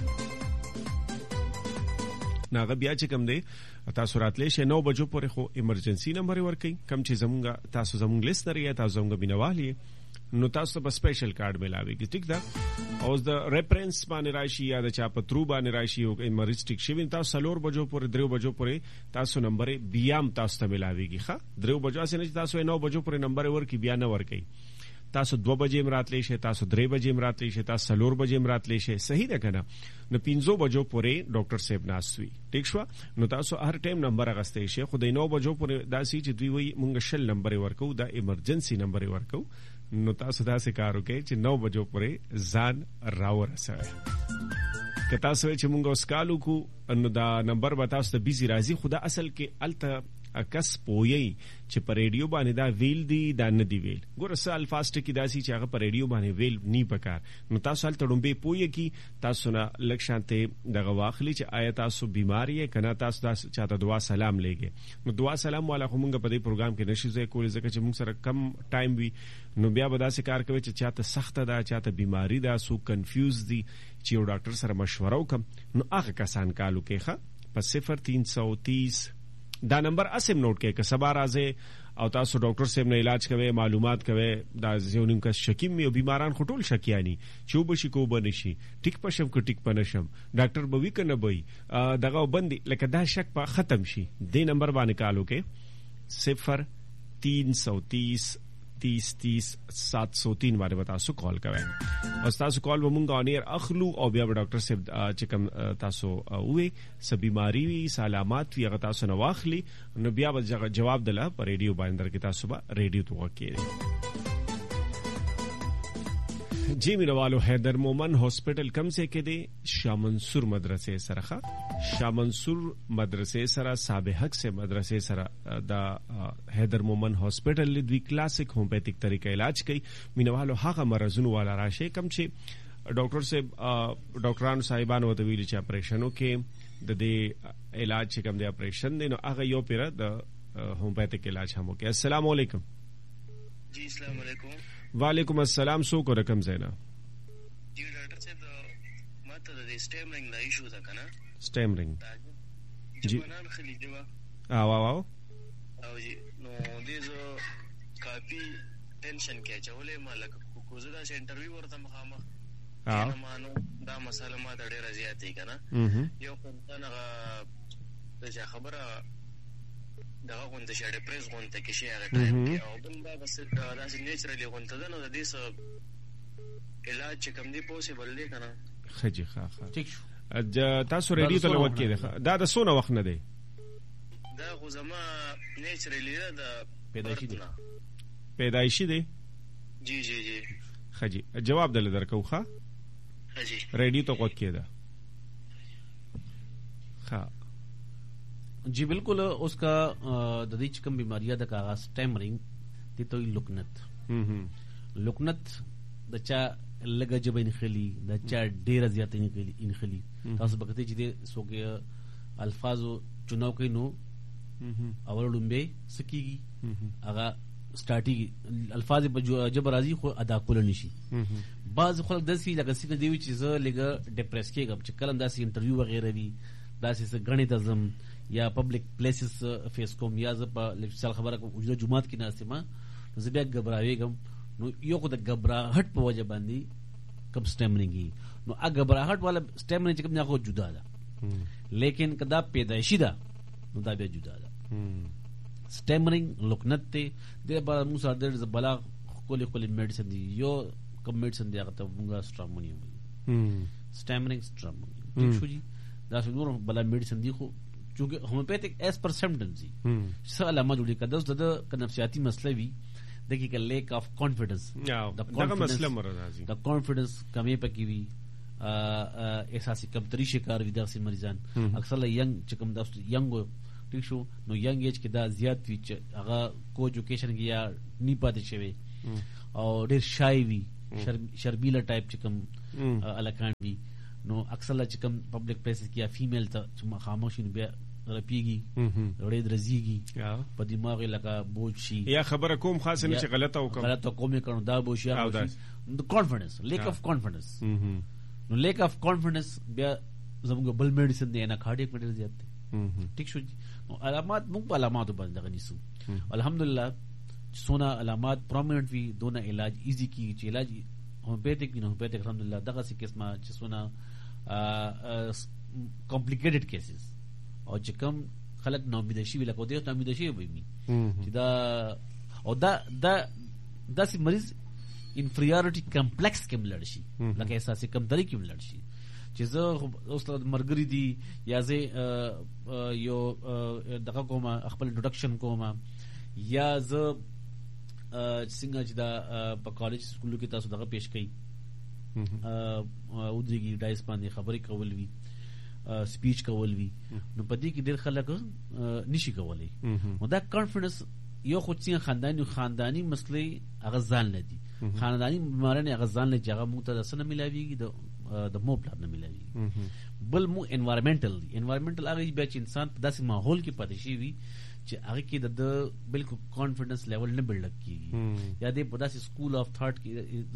ناغه بیا چې کوم دی تاسو راتلې شه نو بجو پورې خو ایمرجنسي نمبر ورکړي کم چې زمونږه تاسو زمونږ لیست لري تاسو زمونږ بینوالي نو تاسو په سپیشل کارت ملاويږي. ټیک ده. او د ریفرنس باندې راشي یا د چا په ترو باندې راشي او ایمرجنسي ټیک شي تاسو سلور بجو پورې درو بجو پورې تاسو نمبر بیام تاسو ته ملاويږي. ښه درو بجو اسنه تاسو نو بجو پورې نمبر ورکړي بیا نه ورکړي تاسو دو بجې مراتلې شي تاسو درې بجې مراتلې شي تاسو سلور بجې مراتلې شي. صحیح ده کنه. نو پنځو بجو پورې ډاکټر صاحب ناسوي. ټیک شو. نو تاسو هر ټایم نمبر اغستې شي خو د نو بجو پورې داسې چې دوی وي مونږ شل نمبر ورکو دا ایمرجنسي نمبر ورکو نو تاسو داسې کار وکړئ چې نو بجو پورې ځان راورسوي. که تاسو چې مونږ اوس کالو کو نو دا نمبر به تاسو ته بيزي راځي خو دا اصل کې الته کس پوي چې په ریډیو باندې دا ویل دي دا نه دی ویل. ګوره سه الفاظ ټکی داسي چې هغه په ریډیو باندې ویل نی پکار نو تاسو هلته ډومبه پوي کی تاسو نه لکشانته دغه واخلي چې آیا تاسو بیماری کنا تاسو تاسو چاته دعا سلام لګي نو دعا سلام والا خو مونږ په دې پروګرام کې نشي زه کولای ځکه چې مونږ سره کم ټایم وي نو بیا به داسې کار کوي چې چاته سخته ده چاته بیماری ده سو کنفیوز دي چې یو ډاکټر سره مشوره وکم نو هغه کسان کالو کې ښه په صفر تین سو تیس دا نمبر اسم نوٹ کې که سبا راځي او تاسو ډاکټر صاحب نه علاج کوي معلومات کوي دا زیونیم کا شکیم او بیماران خټول شکیانی چوب شي کو بنشي ټیک پشم کو ټیک پنشم ډاکټر بوي کنه بوي دغه بندي لکه دا شک په ختم شي د نمبر باندې کالو کې صفر تین سو تیس تیس تیس سات سو تین باندې تاسو کال کوئ او تاسو کال به مونږ اونیر اخلو او بیا ډاکټر صاحب چې کوم تاسو وې س بیماری وی سلامات وی هغه تاسو نه واخلي نو بیا به جواب دله په ریډیو باندې درکې تاسو به ریډیو ته وکړئ. جی مینوالو حیدر مومن هاسپټل کم سے کې دی شاه منصور مدرسې سره شاه منصور مدرسې سره صابه حق سے مدرسې سره دا حیدر مومن هاسپټل دوی کلاسیک هومیوپیتیک طریقې علاج کوي. مینوالو هغه مرزونو والا راشه کم چې ډاکټر صاحب ډاکټرانو صاحبانو ته ویل چې اپریشنو کې د دې علاج چې کوم دی اپریشن دی نو هغه یو پیر د هومیوپیتیک علاج هم کوي. السلام علیکم. جی السلام علیکم. وعلیکم السلام. سو کو رقم زینا جی ډاکټر صاحب ماته د سټیمرینګ لا ایشو ده کنه سټیمرینګ جی جوانان خلی دیوا او او او جی نو دې زو کافي ټینشن کې چولې مالک کوزه دا انټرویو ورته مخامخ ها مانو دا مسله ما ډېر زیاتې کنه یو څنګه دا خبره دا غونډه چې ډیپریس غونډه کې شي هغه ټایم کې او بل دا بس دا چې نیچرلی غونډه ده نو د دې سره علاج چې کوم دی پوسیبل دی کنه. خجی ښه ښه ٹھیک شو. تاسو ریډیو ته لوت کې دا د سونه وخت نه دی دا خو زما نیچرلی دا پیدایشي دی پیدایشي دی جی جی جی خجی جواب دل درکو ښه خجی ریډیو ته وخت کې دا ښه जी बिल्कुल. उसका ददी चिकम बीमारियां द कागा स्टैमरिंग ती तो लुकनत लुकनत दचा लगा जब इनखली दचा डेरा ज्यादा इनखली इनखली तास बकते जिदे सोके अल्फाजो चुनाव के नो अवल डुम्बे सकीगी आगा स्टार्टी अल्फाज जब राजी खो अदा कोल निशी बाज खलक दसी लगा सिक देवी चीज लगा डिप्रेस के गब चकल अंदासी इंटरव्यू वगैरह भी दासी से गणितज्म या पब्लिक प्लेसेस फेस कोम या ز په لفظ خبره کوم وجود جمعات کې ناسته ما زه بیا غبراویګم نو یو کو د غبراهټ په وجه باندې کم سټیمرینګ نو ا غبراهټ والا سټیمرینګ کوم نه خو جدا ده لیکن کدا پیدایشي ده نو دا بیا جدا ده. سټیمرینګ لوکنت ته د با مو سره د بلا کولی کولی میډیسن دی یو کم میډیسن دی هغه ته موږ سټرامونی وایي سټیمرینګ سټرامونی شو جی دا نور بلا میډیسن دی خو چونکه هومیوپیتیک ایز پر سمپټمز دي څه علامه جوړي کده د نفسیاتي مسله وي دغه لیک اف کانفیډنس دا مسله مرزي د کانفیډنس کمی پکې وي احساسي کمتري شکار وي داسې مریضان اکثر ینګ چې کوم د ینګ ټیک شو نو ینګ ایج کې دا زیات وي چې هغه کو ایجوکیشن کې یا نی پاتې شوی او ډېر شای وي شرمیله ټایپ چې کوم الکان وي نو اکثر چې کوم پبلک پلیسز کې یا فیمیل ته چې خاموشي نو بیا رپیږي ډېر درځيږي په دماغ لکه بوج شي یا خبره کوم خاصه نه چې غلطه وکړم غلطه کوم کړم دا بوج شي او کانفیډنس لیک اف کانفیډنس نو لیک اف کانفیډنس بیا زموږ بل میډیسن دی نه کارډیک میډیسن زیات دی ټیک شو نو علامات موږ په علاماتو باندې غنیسو الحمدلله سونا علامات پرومیننٹ وی دونه علاج ایزی کی چې علاج هومیوپیتھک نه هومیوپیتھک الحمدلله دغه څه قسمه چې سونا کمپلیکیټډ کیسز او چې کوم خلک نو امید شي ویل کو دي ته امید شي وي چې دا او دا دا داسې مریض انفریورټی کمپلیکس کې ملړ شي لکه احساسي کمتري کې ملړ شي چې زه اوس مرګري دي یا زه یو دغه کوم خپل انټروډکشن کوم یا زه څنګه چې دا په کالج سکولو کې تاسو دغه پیش کړي او دغه ډایس باندې خبرې کول وی سپیچ کول وی نو پدې کې ډېر خلک نشي کولای نو دا کانفیډنس یو خو څنګه خاندانی خاندانی مسلې هغه ځان نه دي خاندانی بیمارانه هغه ځان نه جګه مو ته سره ملاويږي د د مو پلان نه ملاويږي بل مو انوایرنمنټل انوایرنمنټل هغه بیا چې انسان په داسې ماحول کې پاتې شي وي چې هغه کې د بالکل کانفیډنس لیول نه بلډ کیږي یا د په داسې سکول اف تھاټ کې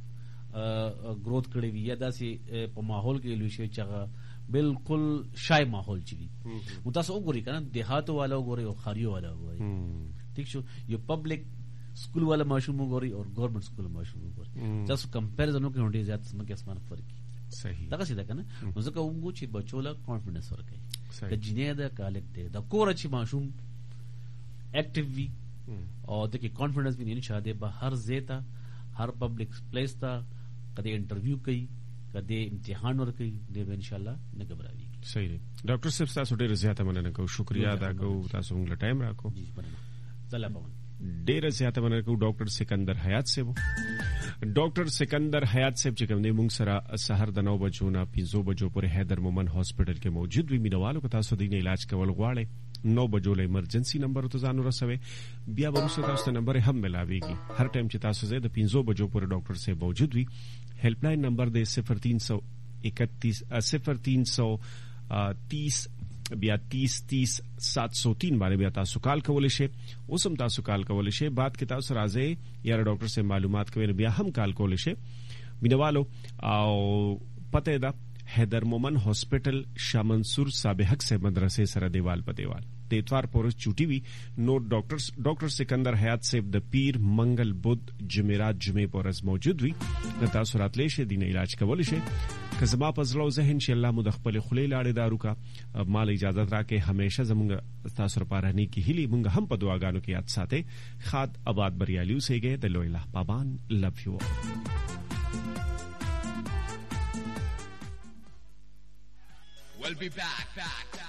د گروث کړي وي یا داسې په ماحول کې لوي شي چې هغه بالکل شای ماحول چي وي نو تاسو وګورئ کنه دیهاتو والا وګورئ او خاریو والا وګورئ ټیک شو یو پبلک سکول والا ماشوم وګورئ او ګورنمنت سکول ماشوم وګورئ تاسو کمپیریزن وکړئ ډېر زیات سم کې اسمان فرق صحیح دا څه ده کنه نو ځکه وګورئ چې بچو لا کانفیډنس ورکړي د جنې د کالک دی د کور چې ماشوم اکټیو وي او د کې کانفیډنس وي ان شاء الله به هر زیتا هر پبلک پلیس ته کدی انټرویو کوي کدی امتحان ور کوي د ان شاء الله نه غبراوي صحیح دی ډاکټر صاحب تاسو ډېر زیاته مننه کوم شکریا ادا کوم تاسو موږ له ټایم راکو جی مننه زلا پون ډېر زیاته مننه کوم ډاکټر سکندر حیات صاحب ډاکټر سکندر حیات صاحب چې کوم نه موږ سره سحر د نو بجو نه پنځو بجو پورې حیدر مومن هاسپټل کې موجود وي مینوالو کو تاسو د علاج کول غواړئ نو بجو له ایمرجنسي نمبر ته ځان ورسوي بیا به تاسو تاسو نمبر هم ملاويږي هر ټایم چې تاسو زه د پنځو بجو پورې ډاکټر صاحب موجود وي हेल्प लाइन नंबर दे सिफर तीन सौ इकतीस सिफर तीन सौ तीस بیا तीस तीस सात सौ तीन باندې بیا تاسو کال کولای شئ اوسم تاسو کال کولای شئ بعد کې تاسو راځي یا ډاکټر سے معلومات کوي بیا هم کال کولای شئ مینوالو او پته دا حیدر مومن هاسپټل شاه منصور صاحب حق سے مدرسې سره دیوال په دیوال د اتوار پورس چوټي وی نو ډاکټر ډاکټر سکندر حیات صاحب د پیر منګل بود جمعرات جمعې پورس موجود وی د تاسو راتلې شه دین علاج کول شي که زما په زړه ذهن چې الله مو د خپل خلې لاړې دارو کا مال اجازه راکې همیشه زموږ تاسو لپاره نه کی هلي مونږ هم په دعاګانو کې یاد ساتي خاد آباد بریالیو سیګه د لوی الله پابان لو یو We'll be back, back, back.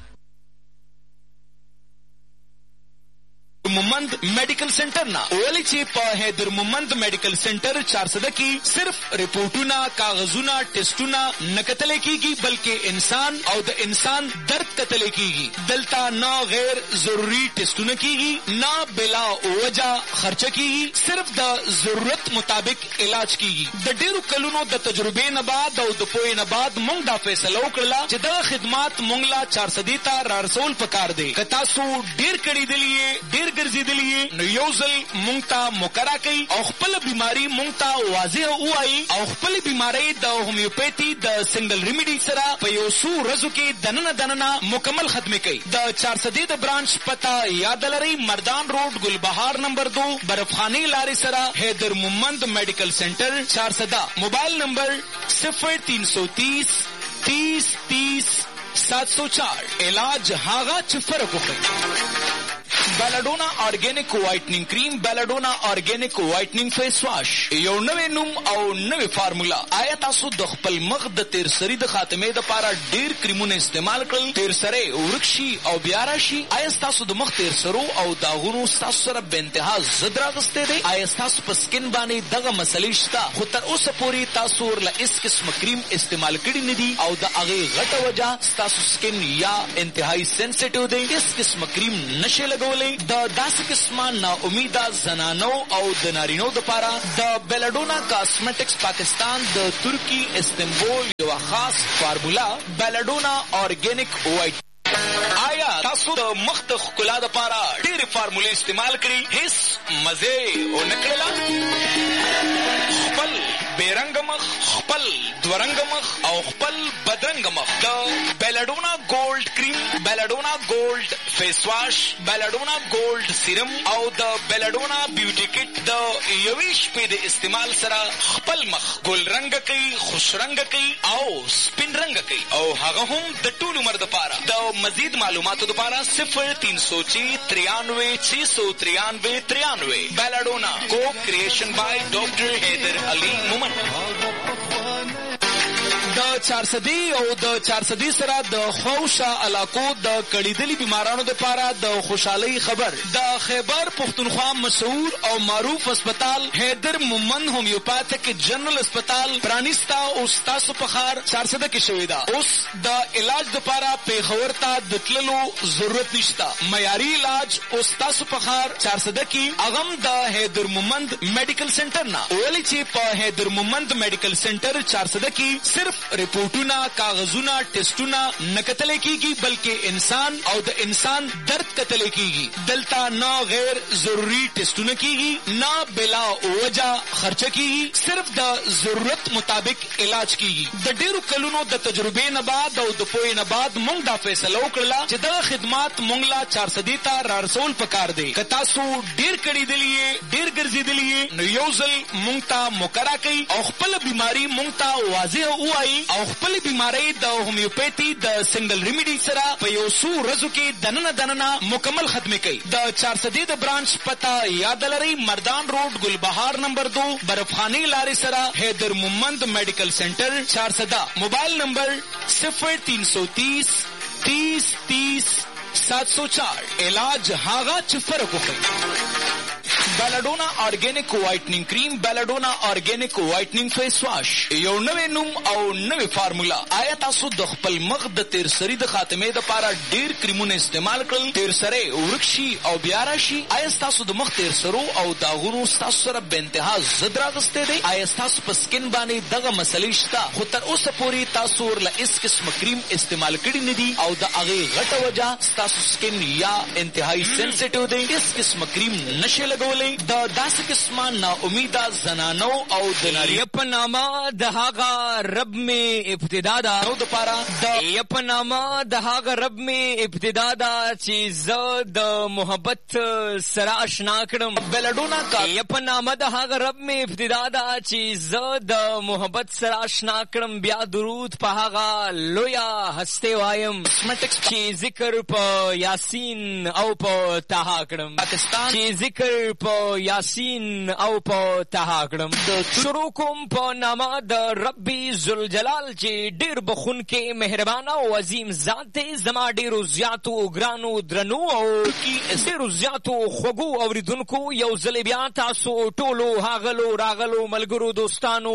مومند میډیکل سنټر نا اولی چې په حیدر مومند میډیکل سنټر چار سده کې صرف رپورټونه کاغذونه ټیسټونه نه کتل کېږي بلکې انسان او د انسان درد کتل کېږي دلته نه غیر ضروری ټیسټونه کېږي نه بلا وجہ خرچه کېږي صرف د ضرورت مطابق علاج کېږي د ډیرو کلونو د تجربې نه بعد او د پوهې نه بعد موږ دا فیصله وکړه چې دا خدمات موږ لا چار سدې ته را رسول پکار دی که تاسو ډیر کړي دلی ډیر ګرځېدلی نو یو ځل مونږ ته مقرره کوي او خپل بیماری مونږ ته واضح ووایي او خپل بیماری د هومیوپیتي د سنگل ریمیډي سره په یو څو ورځو کې دننه دننه مکمل ختمه کوي د چار سدې د برانچ پتا یاد لرئ مردان روډ ګلبهار نمبر دو برفخانه لارې سره حیدر مومند میډیکل سنټر چار سدا موبایل نمبر صفر تین سو تیس تیس تیس سات سو چار علاج هاغه چې فرق وکړي بیلاډونا آرګینیک وایټنینګ کریم، بیلاډونا آرګینیک وایټنینګ فیس واش، یو نوې نوم او نوې فارمولا. آیا تاسو د خپل مخ د تیر سری د خاتمې لپاره ډیر کریمونه استعمال کړل، تیر سری ورکشي او بیا راشي؟ آیا تاسو د مخ تیر سرو او داغونو تاسو سره به انتها زد راغستې دی؟ آیا تاسو په سکین باندې دغه مسلې شته خو تر اوسه پورې تاسو ورله هیڅ قسم کریم استعمال کړی نه دي او د هغې غټه وجه ستاسو سکین یا انتهایی سنسیټیو دی، هیڅ قسم کریم نشئ لګولی؟ د داسې قسمه نا امیده زنانو او د نارینو دپاره د بیلاډونا کاسمیټکس پاکستان د ترکی استنبول یوه خاص فارمولا بیلاډونا آرګینیک وایټ. آیا تاسو د مخ د ښکلا دپاره ډېرې فارمولې استعمال کړي هیڅ مزې ونه کړله؟ خپل بېرنګه مخ، خپل دورنګه مخ او خپل بدرنګه مخ د بیلاډونا ګولډ کریم، بیلاډونا ګولډ فیس واش، بیلاډونا ګولډ سیرم او د بیلاډونا بیوټي کټ د یوې شپې د استعمال سره خپل مخ ګل رنګه کوي، خوش رنګه کوي او سپین رنګه کوي او هغه هم د ټول عمر دپاره. د مزید معلوماتو دپاره صفر تین سو چی تریانوے چھ سو تریانوے تریانوے. بیلاډونا کو کریشن بای ډاکټر حیدر علي مومن. د چارصدي او د چارصدي سره د خوشا علاقو د کړیدلي بیمارانو دپاره د خوشحالۍ خبر. د خیبر پښتونخوا مشهور او معروف هسپتال حیدر مومن هومیوپاتیک جنرل هسپتال پرانیستا او ستاسو په ښار چارصده کې شوې ده. اوس د علاج دپاره پیښور ته د تللو ضرورت نشته. معیاري علاج او ستاسو په ښار چارصده کې هغه د حیدر مومند میډیکل سنټر نه، ولې چې په حیدر مومند میډیکل سنټر چارصده کې صرف رپورټونه، کاغذونه، ټیسټونه نه کتلی کیږي بلکې انسان او د انسان درد کتلی کیږي. دلته نه غیر ضروري ټیسټونه کیږي، نه بلا وجه خرچه کیږي، صرف د ضرورت مطابق علاج کیږي. د ډیرو کلونو د تجربې نه بعد او د پوهې نه بعد موږ دا فیصله وکړله چې دغه خدمات موږ له چارصدي ته رارسول پکار دی. که تاسو ډیر کړېدلي یې، ډیر ګرځېدلي یې، نو یو ځل موږ ته مقرره کوئ او خپله بیماري موږ ته واضح ووایي او خپل بیماری د هومیوپیتي د سنگل ریمیډي سره په یو څو ورځو کې دننه دننه مکمل ختمه کوي. د چارصدي د برانچ پته یاد لرئ، مردان روډ ګلبهار نمبر دو برفخانی لارې سره حیدر مومند میډیکل سنټر چارصده. موبایل نمبر صفر تین سو تیس تیس تیس سات سو چار. علاج هاغه چې فرق وکړي. بیلاډونا آرګینیک وایټنینګ کریم، بیلاډونا آرګینیک وایټنینګ فیس واش، یو نوې نوم او نوې فارمولا. آیا تاسو د خپل مخ د تیر سری د خاتمې دپاره ډیر کریمونه استعمال کړل، تیر سری ورکشي او بیا راشي؟ آیا تاسو د مخ تیر سرو او داغونو تاسو سره به انتها زد راغستې دی؟ آیا تاسو په سکین باندې دغه مسلې شته خو تر اوسه پورې تاسو ورله هیڅ قسم کریم استعمال کړي نه دي او د هغې غټه وجه ستاسو سکین یا انتهایی سنسیټیو دی، هیڅ قسم کریم نشئ لګولی؟ د داسې قسمه نا امیده زنانو او د نارینو په نامه د هغه رب مې ابتدا ده نو دپاره د په نامه د هغه رب مې ابتدا ده چې زه د محبت سره اشنا کړم. بیلاډونا کا په نامه د هغه رب مې ابتدا ده چې زه د محبت سره اشنا کړم. بیا درود په هغه لویه هستې وایم چې ذکر په یاسین او په طه کړم. پاکستان چې ذکر په یاسین او په طه کړم. شروع کوم په نامه د ربي ذوالجلال چې ډېر بخونکی مهربان او عظیم ذات دی. زما ډېرو زیاتو ګرانو درنو او ډېرو زیاتو خوږو اورېدونکو یو ځل بیا تاسو ټولو هاغلو راغلو ملګرو دوستانو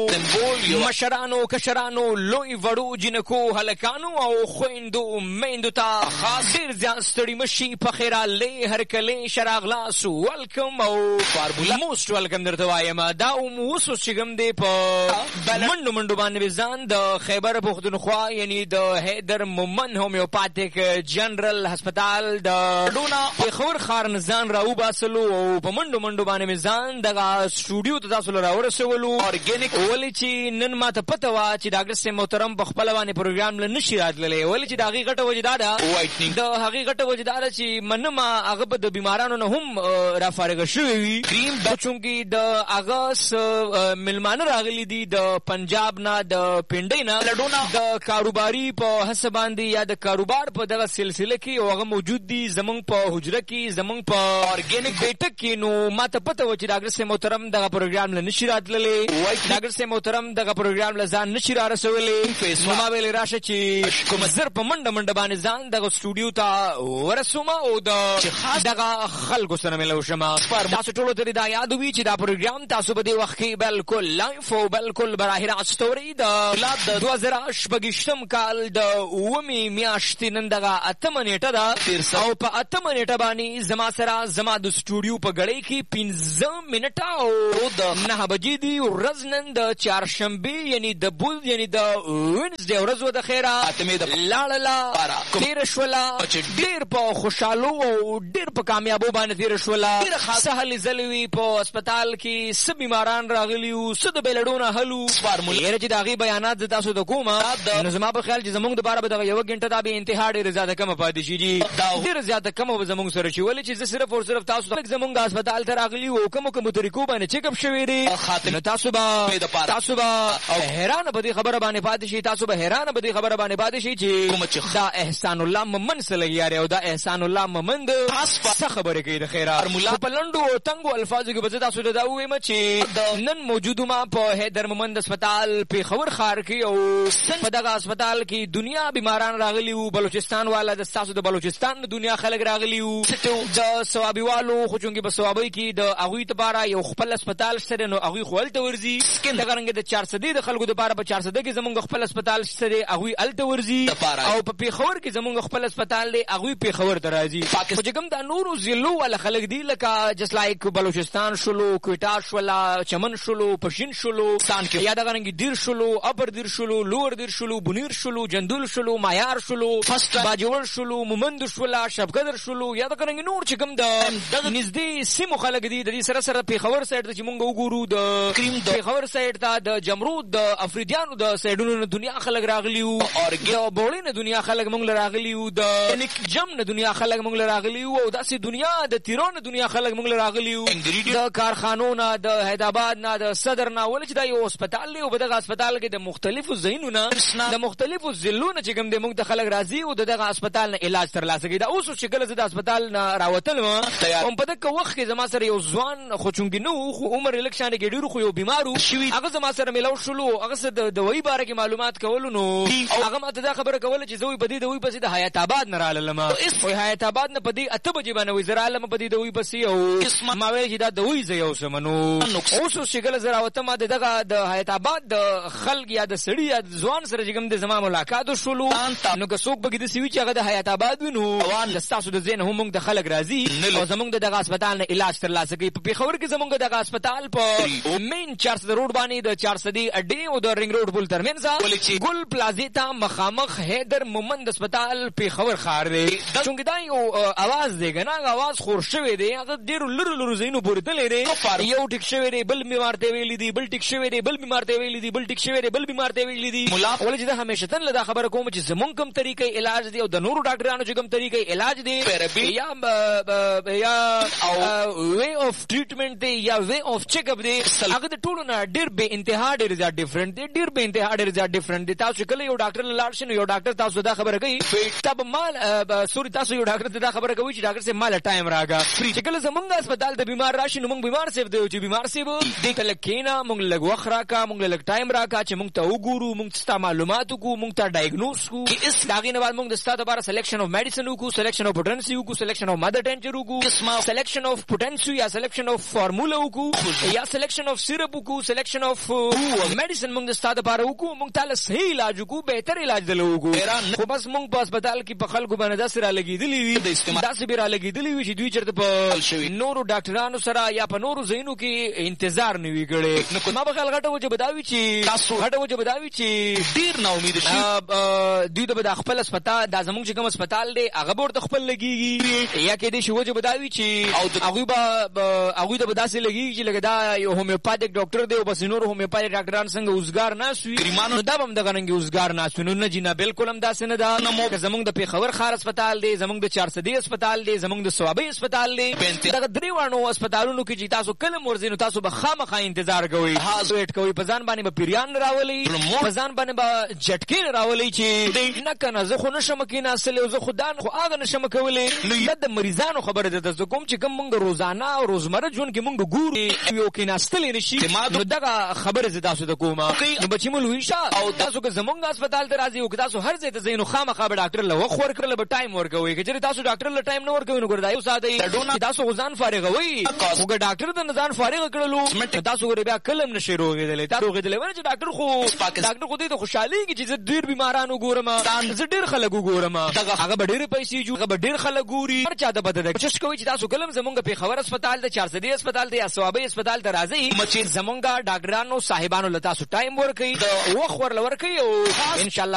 مشرانو کشرانو لوی وړو جنکو هلکانو او خویندو میندو ته خاص ډېر زیات ستړي مشي په خیر راغلی هرکلی شراغلاسو ویلکم او فارمولا موست ویلکم درته وایم. دا اوس اوس چې کوم دی په منډو منډو باندې ځان د خیبر پښتونخوا یعنی د حیدر مومن هومیوپاتیک جنرل هسپتال د ډونا پیښور ښار نه ځان راوباسلو او په منډو منډو باندې ځان دغه سټوډیو ته تاسو راورسولو ارګینیک. ولې چې نن ماته پته وه چې ډاکټر صاحب محترم په خپله باندې پروګرام له نشي راتللی، ولې چې د هغې غټه وجه دا ده د هغې غټه وجه دا ده چې منمه هغه به د بیمارانو نه هم رافارغه شوي شوی وي کریم د چونکی د اغاس ملمانه راغلي دي د پنجاب نه د پنډۍ نه لډونه د کاروباري په حساب باندې یا د کاروبار په دغه سلسله کې هغه موجود دي زمونږ په حجره کې زمونږ په اورګانیک بیٹک کې نو ماته پته و چې ډاکټر صاحب محترم دغه پروګرام له نشي راتللی وایي ډاکټر صاحب محترم دغه پروګرام له ځان نشي را رسولی نو ما ویلې راشه چې کوم زر په منډه منډه باندې ځان دغه سټوډیو ته ورسوم او د دغه خلکو سره ملو شم تاسو ټولو ته دا یاد وي چې دا پروګرام تاسو په دې وخت کې بالکل لایف او بالکل براه راست اوري د دوه زره شپږم کال د اومې میاشتې نن دغه اتمه نیټه ده او په اتمه نیټه باندې زما سره زما د سټوډیو په غړې کې پنځه منټه او د نه بجې دی ورځ نن د چهارشنبې یعنی د بول یعنی د وینزډے ورځ و د خیره لاړه تیر شوله ډیر په خوشحالو او ډیر په کامیابو باندې تیر شوله سهل زلوي په هسپتال کې څه بیماران راغلي او څه د بلډونه حلو یاره چې د هغې بیانات زه تاسو ته کومه نو زما په خیال چې زمونږ دپاره به دغه یوه ګنټه دا به انتها ډېره زیاته کمه پاتې شي جي ډېره زیاته کمه به زمونږ سره شي ولې چې زه صرف او صرف تاسو ته زمونږ هسپتال ته راغلي او کومو کومو طریقو باندې چیک اپ شوی دی نو تاسو به تاسو به حیرانه په دې خبره باندې پاتې شي تاسو به حیرانه په دې خبره باندې پاتې شي چې دا احسان الله ممن سره لګیا دی او دا احسان الله ممن د څه خبره کوي د خیره په لنډو او تنګو الفاظو کې به تاسو ته دا ووایم چې نن موجود ما په حیدر مومند هسپتال پېښور ښار کې او په دغه هسپتال کې دنیا بیماران راغلي وو بلوچستان والا د ستاسو د بلوچستان دنیا خلک راغلي وو د ثوابي والو خو چونکې په ثوابۍ کې د هغوی دپاره یو خپل هسپتال شته دی نو هغوی خو هلته ورځي دغه رنګې د چارسدې د خلکو دپاره په چارسده کې زمونږ خپل هسپتال شته دی هغوی هلته ورځي او په پېښور کې زمونږ خپل هسپتال دی هغوی پېښور ته راځي خو چې کوم دا نورو ضلعو والا خلک دي لکه جس لایک بلوچستان شولو کویټا شوله چمن شولو پښین شولو یا دغه رنګې دیر شولو اپر دیر شولو لور دیر شولو بنیر شولو جندول شولو مایار شولو باجوړ شولو مومند شوله شبقدر شولو یا دغه رنګې نور چې کوم د نږدې سیمو خلک دي د دې سره سره پېښور سایډ ته چې مونږ وګورو د پېښور سایډ ته د جمرود د افریدیانو د سایډونو نه دنیا خلک راغلي وو د بوړې نه دنیا خلک مونږ له راغلي وو د جم نه دنیا خلک مونږ له راغلي وو او داسې دنیا د تیرو نه دنیا خلک مونږ له راغلي وو د کارخانو نه د حیدرآباد نه د صدر نه ولې چې دا یو هسپتال دی او په دغه هسپتال کې د مختلفو ځایونو نه د مختلفو ضلعو نه چې کوم دی مونږ ته خلک راځي او د دغه هسپتال نه علاج ترلاسه کوي دا اوس چې کله زه د هسپتال نه راوتلم هم په دغه وخت کې زما سره یو ځوان خو چونکې نه خو عمر یې لږ شانې کې ډېر خو یو بیمار و هغه زما سره میلاو شولو هغه څه د دوایي باره کې معلومات کولو نو هغه ماته دا خبره کوله چې زه وایي په دې دوایي پسې د حیات آباد نه راللم وایي حیات آباد نه په دې اته بجې باندې وایي زه رالم په دې دوایي پسې او ما ویل چې دا دوایي زه یوسم نو اوس اوس چې کله زه راوتم ما د دغه د حیات آباد د خلک یا د سړي یا د ځوان سره چې کوم د زما ملاقات وشولو نو که څوک پکې داسې وي چې هغه د حیات آباد وي نو د ستاسو د ځای نه هم موږ د خلک راځي او زموږ د دغه هسپتال نه علاج ترلاسه کوي په پېښور کې زموږ دغه هسپتال په مین چارسده روډ باندې د چارسدې اډې او د رنګ روډ پل ترمنځ ګل پلازې ته مخامخ حیدر مومند هسپتال پېښور ښار دی چونکې دا یو اواز دی که نه هغه اواز خور شوی دی هغه ډېرو لرو لرو ځایونو پورې تللی دی یو ټیک شوی دی بل بیمار ته ویلي دي بل ټیک شوی دی بل بیمار ته ویلي دي بل ټیک شوی دی بل بیمار ته ویلي دي ولې چې زه همیشه تن له دا خبره کوم چې زمونږ کوم طریقې علاج دی او د نورو ډاکټرانو چې کوم طریقې علاج دی یا یا وے آف ټریټمنټ دی یا وے آف چیک اپ دی هغه د ټولو نه ډېر بې انتها ډېر زیات ډفرنټ دی ډېر بې انتها ډېر زیات ډفرنټ دی تاسو کله یو ډاکټر له لاړ شئ نو یو ډاکټر تاسو دا خبره کوي تب مال سوري تاسو یو ډاکټر ته دا خبره کوي چې ډاکټر صاحب مال ټایم راګه چې کله زمونږ هسپتال د بیمار راشي نو موږ بیمار صاحب دی چې بیمار صاحب دې ته لږ کښېنه موږ لږ وخت راکړه موږ لږ ټایم راکړه چې موږ ته وګورو موږ ستا معلومات وکړو موږ ته ډایګنوز کړو د هغې نه بعد موږ د ستا دپاره سلیکشن آف میډیسن وکړو سلیکشن آف پوټنسي وکړو سلیکشن آف مدر ټینچر وکړو سلیکشن آف پوټنسي یا سلیکشن آف فارمولا وکړو یا سلیکشن آف سیرپ وکړو سلیکشن آف میډیسن موږ د ستا دپاره وکړو موږ تاله صحیح علاج وکړو بهتر علاج دله وکړو خو بس موږ په هسپتال کې په خلکو باندې داسې رالګېدلي وي داسې به رالګېدلي وي چې دوی چېرته په نورو ډاکټرانو سره یا په نورو ځایونو کې انتظار نه وي کړی ما به خیال غټه وجه به دا وي چې غټه وجه به دا وي چې ډېر ناامیده شي دوی ته به د خپل هسپتال دا زمونږ چې کوم هسپتال دی هغه به ورته خپل لګېږي یا کېدای شي وجه به دا وي چې هغوی به هغوی ته به داسې لګېږي چې لکه دا یو هومیوپاتیک ډاکټر دی او بس نور هومیوپاتیک ډاکټران څنګه اوزګار ناست وي نو دا به هم دغه رنګې اوزګار ناست وي نو نه جي نه بلکل هم داسې نه ده که زمونږ د پېښور ښار هسپتال دی زمونږ د چارسدې هسپتال دی زمونږ د صوابۍ هسپتال دی دغه درې وانو هسپتالونو کې چې تاسو کله مرزي نو تاسو به خامخا انتظار کوئ ویټ کوئ په ځان باندې به پیریان راولي په ځان باندې به جټکې راولي چې نه کنه زه خو نشم کېناستلی زه خو دا خو هغه نشم کولی نو د مریضانو خبره ده زه کوم چې کوم موږ روزانه او روزمره ژوند کې موږ ګورو یو کېناستلی نشي نو دغه خبره زه تاسو ته کوم نو بچي مو لوی شه او تاسو که زمونږ هسپتال ته راځئ او که تاسو هر ځای ته ځئ نو خامخا به ډاکټر له وخت ورکړله به ټایم ورکوئ که چېرې تاسو ډاکټر له ټایم نه ورکوئ نو ګوره دا یو ساتئ تاسو خو ځان فارغوئ خو که ډاکټر د نه ځان فارغه کړلو تاسو ګوره بیا کله هم نشئ روغېدلی تا روغېدلی ونه چې ډاکټر خو ډاکټر خو دې ته خوشحالېږي چې زه ډېر بیماران وګورم زه ډېر خلک وګورم هغه به ډېرې پیسې جو هغه به ډېر خلک ګوري هر چا ته پته ده کوشش کوئ چې تاسو کله هم زمونږ پېښور هسپتال ته چارسدي هسپتال ته یا صوابۍ هسپتال ته راځئ چې زمونږ ډاکټرانو صاحبانو له تاسو ټایم ورکوي د وخت ورله ورکوي او انشاءالله